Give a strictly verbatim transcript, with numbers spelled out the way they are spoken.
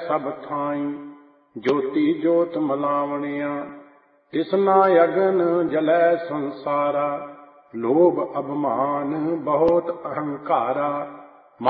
ਸਭ ਥਾਈ, ਜੋਤੀ ਜੋਤ ਮਲਾਵਣਿਆ। ਤਿਸਨਾ ਅਗਨ ਜਲੈ ਸੰਸਾਰਾ, ਲੋਭ ਅਭਮਾਨ ਬਹੁਤ ਅਹੰਕਾਰਾ।